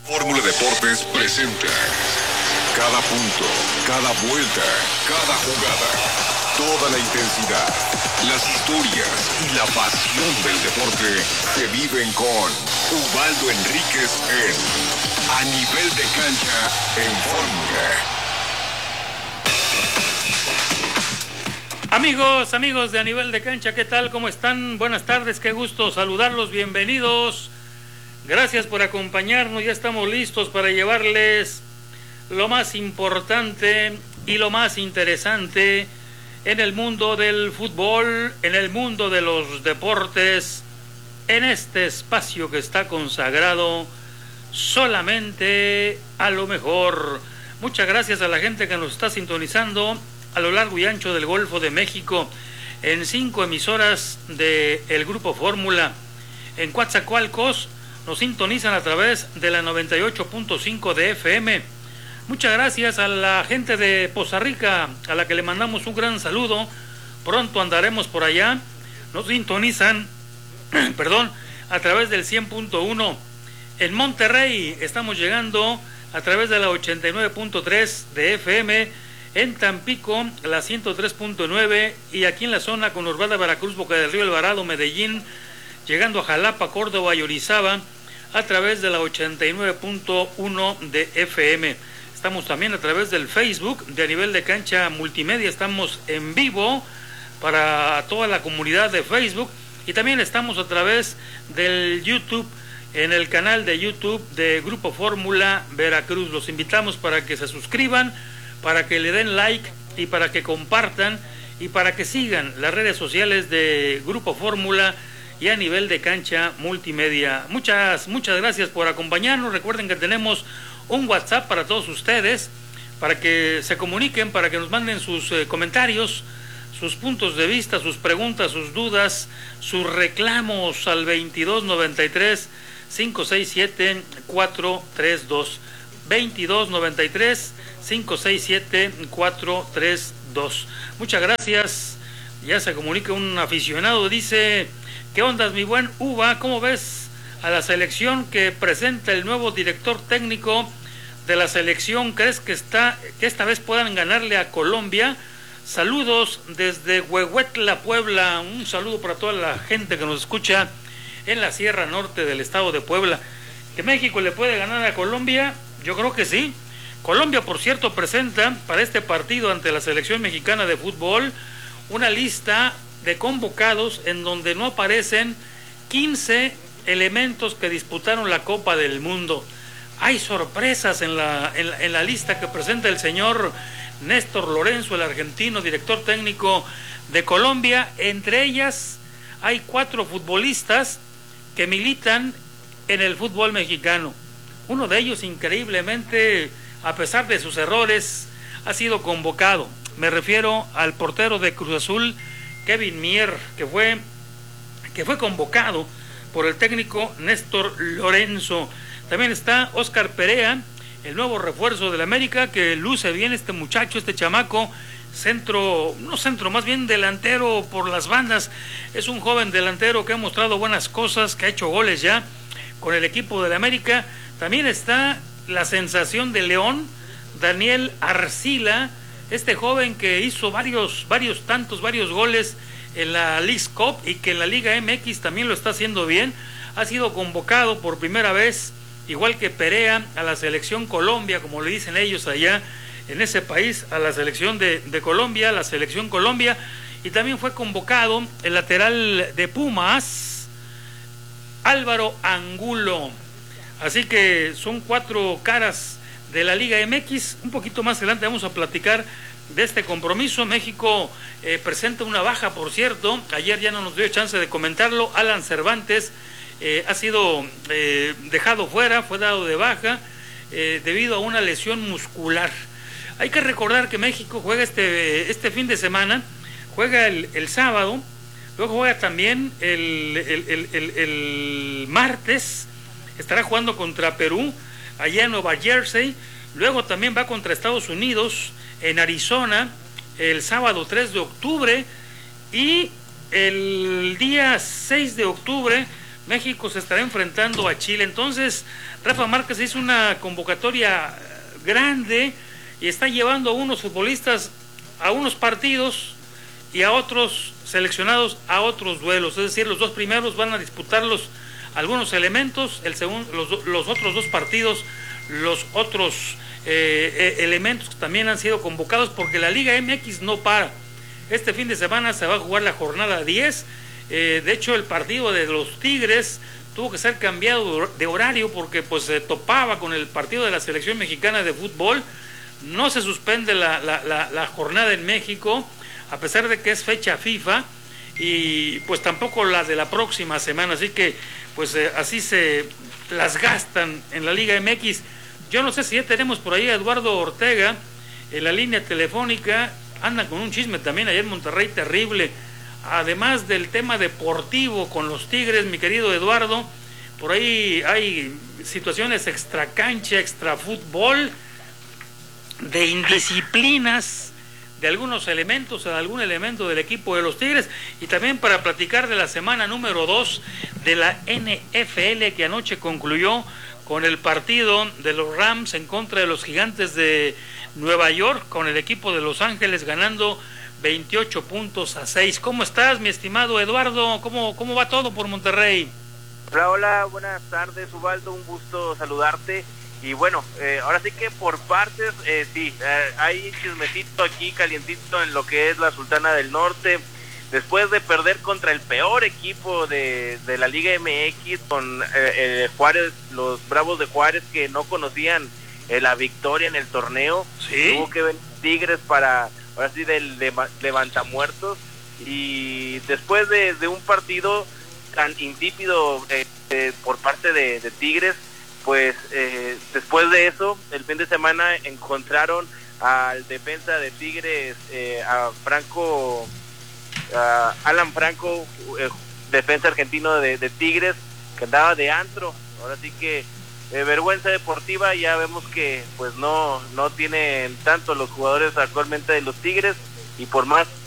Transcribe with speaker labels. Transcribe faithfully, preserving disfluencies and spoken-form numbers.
Speaker 1: Fórmula Deportes presenta cada punto, cada vuelta, cada jugada, toda la intensidad, las historias y la pasión del deporte se viven con Ubaldo Enríquez en A Nivel de Cancha en Fórmula.
Speaker 2: Amigos, amigos de A Nivel de Cancha, ¿qué tal? ¿Cómo están? Buenas tardes, qué gusto saludarlos, bienvenidos. Gracias por acompañarnos, ya estamos listos para llevarles lo más importante y lo más interesante en el mundo del fútbol, en el mundo de los deportes, en este espacio que está consagrado solamente a lo mejor. Muchas gracias a la gente que nos está sintonizando a lo largo y ancho del Golfo de México, en cinco emisoras de el Grupo Fórmula. En Coatzacoalcos nos sintonizan a través de la noventa y ocho punto cinco de F M. Muchas gracias a la gente de Poza Rica, a la que le mandamos un gran saludo. Pronto andaremos por allá. Nos sintonizan, perdón, a través del cien punto uno. En Monterrey estamos llegando a través de la ochenta y nueve punto tres de F M. En Tampico, la ciento tres punto nueve, y aquí en la zona conurbada Veracruz, Boca del Río, Alvarado, Medellín, llegando a Jalapa, Córdoba y Orizaba, a través de la ochenta y nueve punto uno de F M. Estamos también a través del Facebook de A Nivel de Cancha Multimedia, estamos en vivo para toda la comunidad de Facebook, y también estamos a través del YouTube, en el canal de YouTube de Grupo Fórmula Veracruz. Los invitamos para que se suscriban, para que le den like y para que compartan y para que sigan las redes sociales de Grupo Fórmula y A Nivel de Cancha Multimedia. Muchas, muchas gracias por acompañarnos. Recuerden que tenemos un WhatsApp para todos ustedes, para que se comuniquen, para que nos manden sus eh, comentarios, sus puntos de vista, sus preguntas, sus dudas, sus reclamos al veintidós noventa y tres, cinco seis siete, cuatro tres dos. veintidós noventa y tres, cinco seis siete, cuatro tres dos. Muchas gracias. Ya se comunica un aficionado, dice: ¿qué ondas, mi buen Uva? ¿Cómo ves a la selección que presenta el nuevo director técnico de la selección? ¿Crees que está que esta vez puedan ganarle a Colombia? Saludos desde Huehuetla, Puebla. Un saludo para toda la gente que nos escucha en la Sierra Norte del estado de Puebla. ¿Que México le puede ganar a Colombia? Yo creo que sí. Colombia, por cierto, presenta para este partido ante la selección mexicana de fútbol una lista de convocados en donde no aparecen quince elementos que disputaron la Copa del Mundo. Hay sorpresas en la, en la, en la lista que presenta el señor Néstor Lorenzo, el argentino, director técnico de Colombia. Entre ellas hay cuatro futbolistas que militan en el fútbol mexicano. Uno de ellos, increíblemente, a pesar de sus errores, ha sido convocado. Me refiero al portero de Cruz Azul, Kevin Mier, que fue, que fue convocado por el técnico Néstor Lorenzo. También está Óscar Perea, el nuevo refuerzo del América, que luce bien este muchacho, este chamaco, centro, no centro, más bien delantero por las bandas. Es un joven delantero que ha mostrado buenas cosas, que ha hecho goles ya con el equipo del América. También está la sensación de León, Daniel Arcila, este joven que hizo varios, varios tantos, varios goles en la Leagues Cup y que en la Liga M X también lo está haciendo bien. Ha sido convocado por primera vez, igual que Perea, a la selección Colombia, como le dicen ellos allá en ese país, a la selección de, de Colombia, la selección Colombia. Y también fue convocado el lateral de Pumas, Álvaro Angulo. Así que son cuatro caras de la Liga M X. Un poquito más adelante vamos a platicar de este compromiso. México eh, presenta una baja, por cierto. Ayer ya no nos dio chance de comentarlo. Alan Cervantes eh, ha sido eh, dejado fuera, fue dado de baja eh, debido a una lesión muscular. Hay que recordar que México juega este, este fin de semana, juega el, el sábado, luego juega también el, el, el, el, el martes. Estará jugando contra Perú, allá en Nueva Jersey. Luego también va contra Estados Unidos, en Arizona, el sábado tres de octubre. Y el día seis de octubre México se estará enfrentando a Chile. Entonces, Rafa Márquez hizo una convocatoria grande y está llevando a unos futbolistas a unos partidos y a otros seleccionados a otros duelos. Es decir, los dos primeros van a disputarlos algunos elementos, el segundo, los, los otros dos partidos, los otros eh, eh, elementos que también han sido convocados, porque la Liga M X no para. Este fin de semana se va a jugar la jornada diez. Eh, de hecho, el partido de los Tigres tuvo que ser cambiado de horario porque pues se topaba con el partido de la selección mexicana de fútbol. No se suspende la, la, la, la jornada en México, a pesar de que es fecha FIFA, y pues tampoco la de la próxima semana. Así que pues eh, así se las gastan en la Liga M X. Yo no sé si ya tenemos por ahí a Eduardo Ortega en la línea telefónica. Andan con un chisme también allá en Monterrey terrible, además del tema deportivo con los Tigres, mi querido Eduardo. Por ahí hay situaciones extra cancha, extra fútbol, de indisciplinas de algunos elementos, de algún elemento del equipo de los Tigres, y también para platicar de la semana número dos de la N F L, que anoche concluyó con el partido de los Rams en contra de los Gigantes de Nueva York, con el equipo de Los Ángeles ganando veintiocho puntos a seis. ¿Cómo estás, mi estimado Eduardo? ¿Cómo, cómo va todo por Monterrey?
Speaker 3: Hola, hola, buenas tardes, Ubaldo, un gusto saludarte. Y bueno, eh, ahora sí que por partes, eh, sí, eh, hay chismecito aquí calientito en lo que es la Sultana del Norte. Después de perder contra el peor equipo de, de la Liga M X, con eh, eh, Juárez, los Bravos de Juárez, que no conocían eh, la victoria en el torneo,
Speaker 2: ¿sí?
Speaker 3: Tuvo que venir Tigres para, ahora sí, del de, levantamuertos. Y después de, de un partido tan insípido eh, eh, por parte de, de Tigres, pues eh, después de eso, el fin de semana encontraron al defensa de Tigres, eh, a Franco, a Alan Franco, eh, defensa argentino de, de Tigres, que andaba de antro. Ahora sí que eh, vergüenza deportiva. Ya vemos que pues no, no tienen tanto los jugadores actualmente de los Tigres, y por más